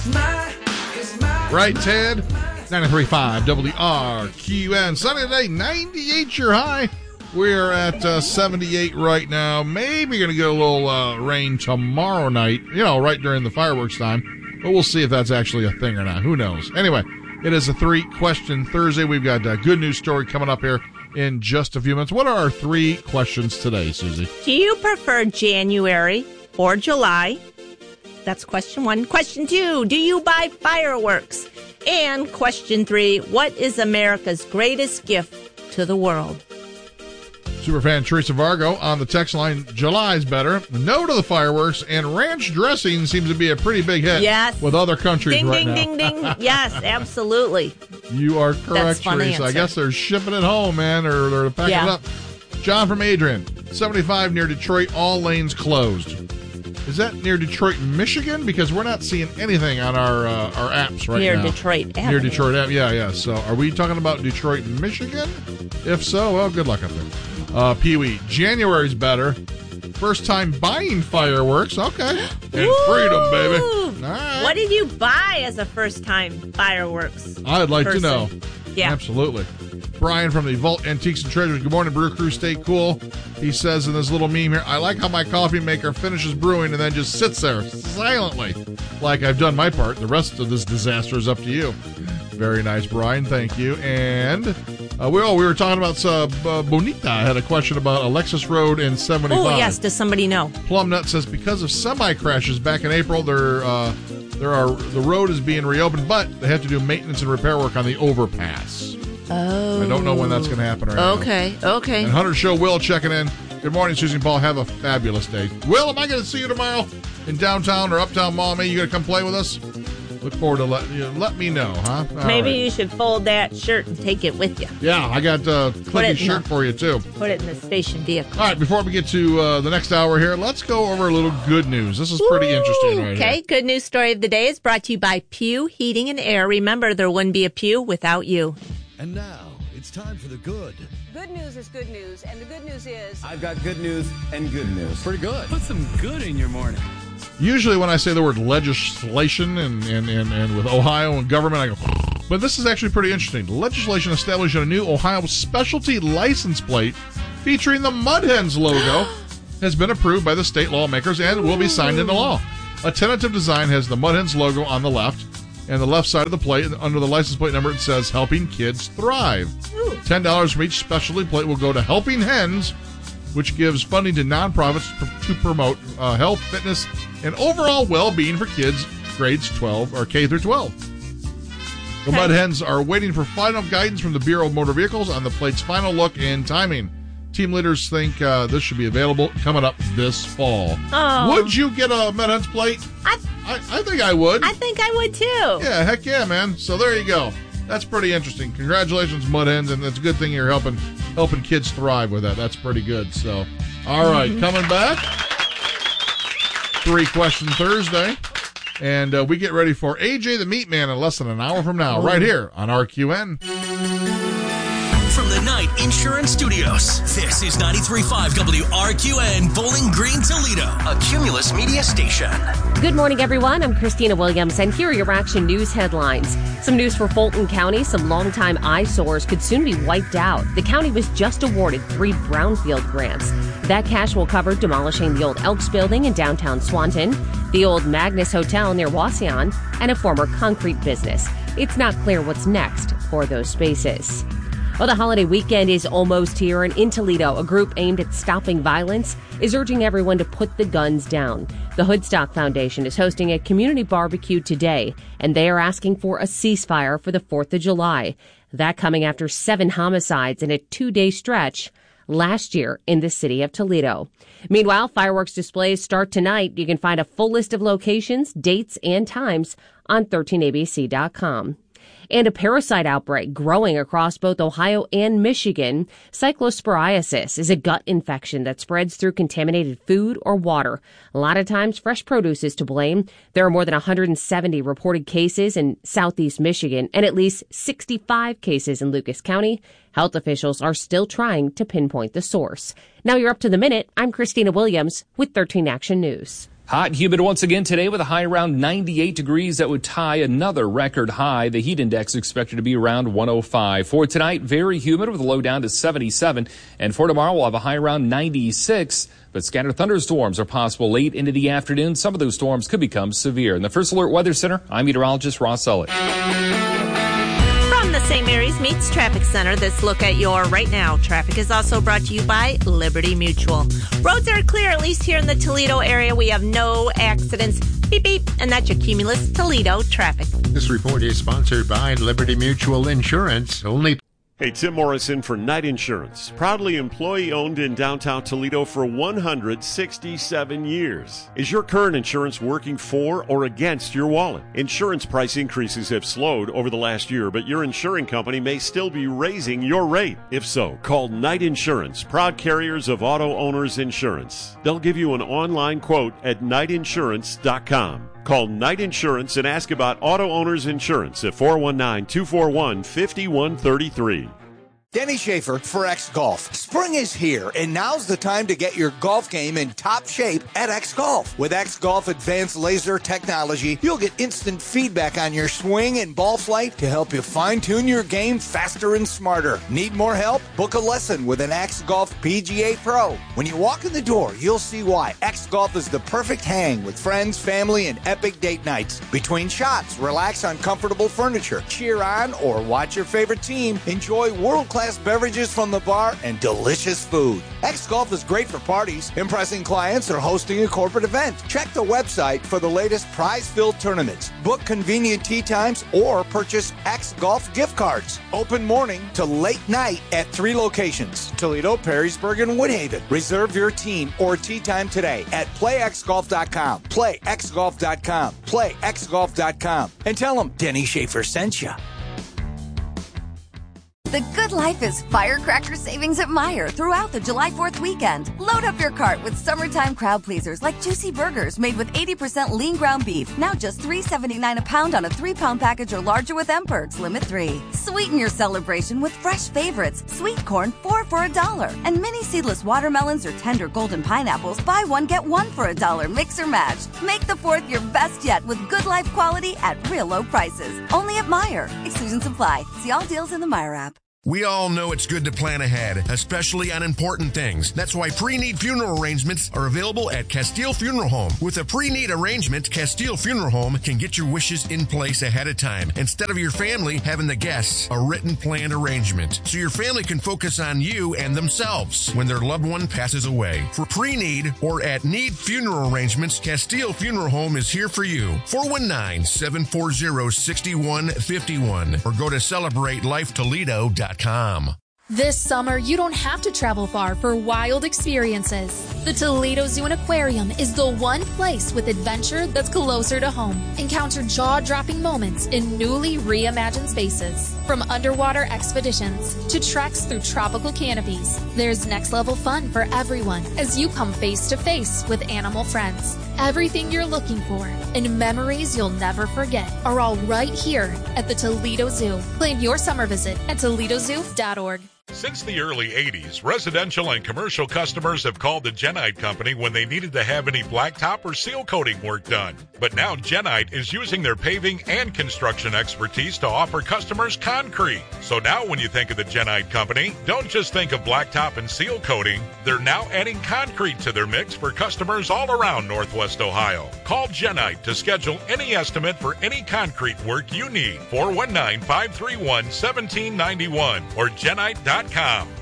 Right, Ted? 93.5 WRQN. Sunny today, 98 your high. We're at 78 right now. Maybe going to get a little rain tomorrow night, right during the fireworks time. But we'll see if that's actually a thing or not. Who knows? Anyway, it is a 3-question Thursday. We've got a good news story coming up here in just a few minutes. What are our 3 questions today, Susie? Do you prefer January or July? That's question 1. Question 2, do you buy fireworks? And question 3, what is America's greatest gift to the world? Superfan Teresa Vargo on the text line, July's better. No to the fireworks, and ranch dressing seems to be a pretty big hit with other countries ding, right ding, now. Ding, ding, ding. Yes, absolutely. You are correct, Teresa. Answer. I guess they're shipping it home, man, or they're packing it up. John from Adrian, 75 near Detroit, all lanes closed. Is that near Detroit, Michigan? Because we're not seeing anything on our apps right now. Near Detroit Avenue. Near Detroit Avenue, yeah. So are we talking about Detroit, Michigan? If so, well, good luck up there. Pee-wee, January's better. First time buying fireworks. Okay. And freedom, baby. All right. What did you buy as a first time fireworks I'd like to know. Yeah. Absolutely. Brian from the Vault Antiques and Treasures. Good morning, Brew Crew. Stay cool. He says in this little meme here, I like how my coffee maker finishes brewing and then just sits there silently. Like I've done my part. The rest of this disaster is up to you. Very nice, Brian. Thank you. And we were talking about Bonita. I had a question about Alexis Road and 75. Oh, yes. Does somebody know? Plumnut says because of semi-crashes back in April, the road is being reopened, but they have to do maintenance and repair work on the overpass. Oh. I don't know when that's going to happen right now. Okay. And Hunter Show Will checking in. Good morning, Susie and Paul. Have a fabulous day. Will, am I going to see you tomorrow in downtown or uptown Mall? Maybe you going to come play with us? Look forward to let me know, huh? Maybe you should fold that shirt and take it with you. Yeah, I got a Clippy shirt for you, too. Put it in the station vehicle. All right, before we get to the next hour here, let's go over a little good news. This is pretty interesting right here. Okay, good news story of the day is brought to you by Pew Heating and Air. Remember, there wouldn't be a Pew without you. And now, it's time for the good. Good news is good news, and the good news is... I've got good news and good news. Pretty good. Put some good in your morning. Usually when I say the word legislation and with Ohio and government, I go, but this is actually pretty interesting. Legislation establishing a new Ohio specialty license plate featuring the Mud Hens logo has been approved by the state lawmakers and will be signed into law. A tentative design has the Mud Hens logo on the left, and the left side of the plate, under the license plate number, it says Helping Kids Thrive. $10 from each specialty plate will go to Helping Hens, which gives funding to nonprofits to promote health, fitness, and overall well-being for kids grades 12 or K through 12. The Mud Hens are waiting for final guidance from the Bureau of Motor Vehicles on the plate's final look and timing. Team leaders think this should be available coming up this fall. Oh. Would you get a Mud Hens plate? I think I would. I think I would, too. Yeah, heck yeah, man. So there you go. That's pretty interesting. Congratulations, Mud Hens, and it's a good thing you're helping kids thrive with that. That's pretty good. So, all right, coming back. 3-question Thursday. And we get ready for AJ the Meat Man in less than an hour from now, right here on RQN. From the Knight Insurance Studios, this is 93.5 WRQN, Bowling Green, Toledo, a Cumulus Media station. Good morning, everyone. I'm Christina Williams, and here are your Action News headlines. Some news for Fulton County. Some longtime eyesores could soon be wiped out. The county was just awarded 3 brownfield grants. That cash will cover demolishing the old Elks building in downtown Swanton, the old Magnus Hotel near Wauseon, and a former concrete business. It's not clear what's next for those spaces. Well, the holiday weekend is almost here, and in Toledo, a group aimed at stopping violence is urging everyone to put the guns down. The Hoodstock Foundation is hosting a community barbecue today, and they are asking for a ceasefire for the 4th of July. That coming after 7 homicides in a 2-day stretch last year in the city of Toledo. Meanwhile, fireworks displays start tonight. You can find a full list of locations, dates, and times on 13abc.com. And a parasite outbreak growing across both Ohio and Michigan. Cyclosporiasis is a gut infection that spreads through contaminated food or water. A lot of times, fresh produce is to blame. There are more than 170 reported cases in southeast Michigan and at least 65 cases in Lucas County. Health officials are still trying to pinpoint the source. Now you're up to the minute. I'm Christina Williams with 13 Action News. Hot and humid once again today with a high around 98 degrees. That would tie another record high. The heat index expected to be around 105. For tonight, very humid with a low down to 77. And for tomorrow, we'll have a high around 96. But scattered thunderstorms are possible late into the afternoon. Some of those storms could become severe. In the First Alert Weather Center, I'm meteorologist Ross Ellett. From the St. Mary's Meets Traffic Center, this look at your right now traffic is also brought to you by Liberty Mutual. Roads are clear, at least here in the Toledo area. We have no accidents. Beep, beep. And that's your Cumulus Toledo traffic. This report is sponsored by Liberty Mutual Insurance. Hey, Tim Morrison for Knight Insurance. Proudly employee-owned in downtown Toledo for 167 years. Is your current insurance working for or against your wallet? Insurance price increases have slowed over the last year, but your insuring company may still be raising your rate. If so, call Knight Insurance, proud carriers of auto owners insurance. They'll give you an online quote at knightinsurance.com. Call Knight Insurance and ask about auto owners insurance at 419-241-5133. Denny Schaefer for X Golf. Spring is here, and now's the time to get your golf game in top shape at X Golf. With X Golf advanced laser technology, you'll get instant feedback on your swing and ball flight to help you fine-tune your game faster and smarter. Need more help? Book a lesson with an X Golf PGA Pro. When you walk in the door, you'll see why X Golf is the perfect hang with friends, family, and epic date nights. Between shots, relax on comfortable furniture, cheer on or watch your favorite team, enjoy world-class beverages from the bar, and delicious food. X Golf is great for parties, impressing clients, or hosting a corporate event. Check the website for the latest prize-filled tournaments. Book convenient tee times or purchase X Golf gift cards. Open morning to late night at 3 locations: Toledo, Perrysburg, and Woodhaven. Reserve your team or tee time today at playxgolf.com. Playxgolf.com. Playxgolf.com. And tell them Denny Schaefer sent you. The good life is firecracker savings at Meijer throughout the July 4th weekend. Load up your cart with summertime crowd pleasers like juicy burgers made with 80% lean ground beef. Now just $3.79 a pound on a 3-pound package or larger with M-Perks, limit 3. Sweeten your celebration with fresh favorites. Sweet corn, 4 for $1. And mini seedless watermelons or tender golden pineapples, buy one, get one for $1. Mix or match. Make the 4th your best yet with good life quality at real low prices. Only at Meijer. Exclusions apply. See all deals in the Meijer app. We all know it's good to plan ahead, especially on important things. That's why pre-need funeral arrangements are available at Castile Funeral Home. With a pre-need arrangement, Castile Funeral Home can get your wishes in place ahead of time, instead of your family having the guests a written planned arrangement, so your family can focus on you and themselves when their loved one passes away. For pre-need or at need funeral arrangements, Castile Funeral Home is here for you. 419-740-6151 or go to CelebrateLifeToledo.com. This summer, you don't have to travel far for wild experiences. The Toledo Zoo and Aquarium is the one place with adventure that's closer to home. Encounter jaw-dropping moments in newly reimagined spaces. From underwater expeditions to treks through tropical canopies, there's next-level fun for everyone as you come face-to-face with animal friends. Everything you're looking for and memories you'll never forget are all right here at the Toledo Zoo. Plan your summer visit at ToledoZoo.org. Since the early 80s, residential and commercial customers have called the Genite Company when they needed to have any blacktop or seal coating work done. But now Genite is using their paving and construction expertise to offer customers concrete. So now when you think of the Genite Company, don't just think of blacktop and seal coating. They're now adding concrete to their mix for customers all around Northwest Ohio. Call Genite to schedule any estimate for any concrete work you need. 419-531-1791 or Genite.com.